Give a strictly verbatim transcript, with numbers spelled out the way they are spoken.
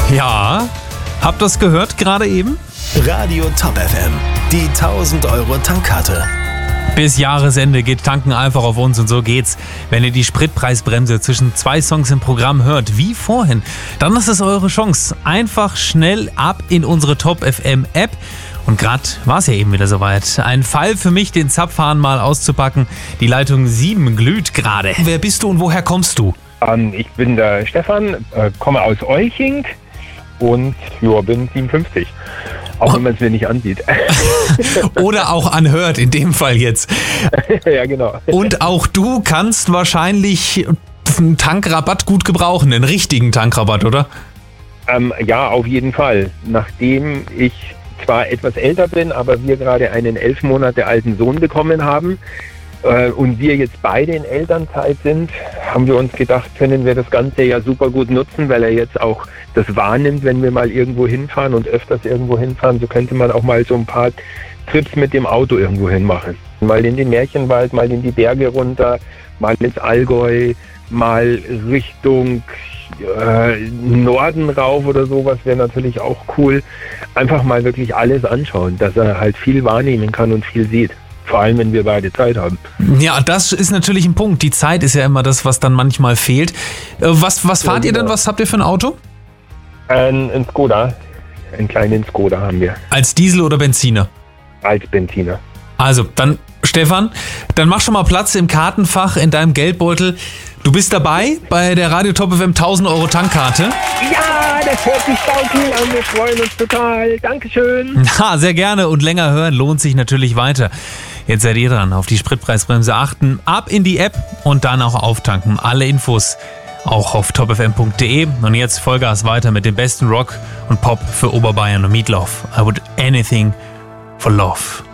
Ja, habt ihr das gehört gerade eben? Radio Top F M, die tausend Euro Tankkarte. Bis Jahresende geht Tanken einfach auf uns und so geht's. Wenn ihr die Spritpreisbremse zwischen zwei Songs im Programm hört, wie vorhin, dann ist es eure Chance. Einfach schnell ab in unsere Top F M App. Und gerade war es ja eben wieder soweit. Ein Fall für mich, den Zapfhahn mal auszupacken. Die Leitung sieben glüht gerade. Wer bist du und woher kommst du? Ähm, ich bin der Stefan, äh, komme aus Euching und ja, bin siebenundfünfzig. Auch wenn man es mir nicht ansieht. Oder auch anhört, in dem Fall jetzt. Ja, genau. Und auch du kannst wahrscheinlich einen Tankrabatt gut gebrauchen, einen richtigen Tankrabatt, oder? Ähm, ja, auf jeden Fall. Nachdem ich zwar etwas älter bin, aber wir gerade einen elf Monate alten Sohn bekommen haben äh, und wir jetzt beide in Elternzeit sind, haben wir uns gedacht, können wir das Ganze ja super gut nutzen, weil er jetzt auch das wahrnimmt, wenn wir mal irgendwo hinfahren und öfters irgendwo hinfahren. So könnte man auch mal so ein paar Trips mit dem Auto irgendwo hin machen. Mal in den Märchenwald, mal in die Berge runter, mal ins Allgäu, mal Richtung äh, Norden rauf oder sowas wäre natürlich auch cool. Einfach mal wirklich alles anschauen, dass er halt viel wahrnehmen kann und viel sieht. Vor allem, wenn wir beide Zeit haben. Ja, das ist natürlich ein Punkt. Die Zeit ist ja immer das, was dann manchmal fehlt. Was, was fahrt ja, ihr genau. denn? Was habt ihr für ein Auto? Ein, ein Skoda. Einen kleinen Skoda haben wir. Als Diesel oder Benziner? Als Benziner. Also, dann, Stefan, dann mach schon mal Platz im Kartenfach in deinem Geldbeutel. Du bist dabei bei der Radio Top F M tausend Euro Tankkarte. Ja, das hört sich saucool an. Wir freuen uns total. Dankeschön. Ha, sehr gerne. Und länger hören lohnt sich natürlich weiter. Jetzt seid ihr dran. Auf die Spritpreisbremse achten. Ab in die App und dann auch auftanken. Alle Infos auch auf top f m punkt d e. Und jetzt Vollgas weiter mit dem besten Rock und Pop für Oberbayern und Meatloaf. I would anything for love.